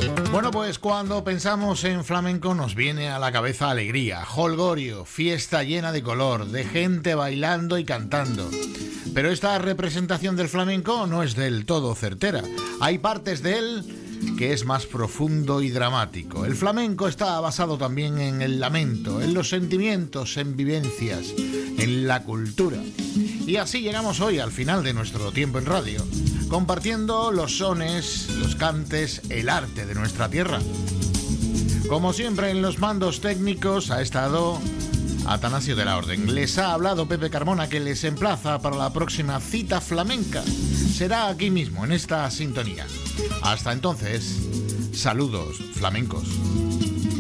Bueno, pues cuando pensamos en flamenco nos viene a la cabeza alegría, jolgorio, fiesta llena de color, de gente bailando y cantando. Pero esta representación del flamenco no es del todo certera. Hay partes de él que es más profundo y dramático. El flamenco está basado también en el lamento, en los sentimientos, en vivencias, en la cultura. Y así llegamos hoy al final de nuestro tiempo en radio, compartiendo los sones, los cantes, el arte de nuestra tierra. Como siempre en los mandos técnicos ha estado Atanasio de la Orden. Les ha hablado Pepe Carmona, que les emplaza para la próxima cita flamenca. Será aquí mismo, en esta sintonía. Hasta entonces, saludos flamencos.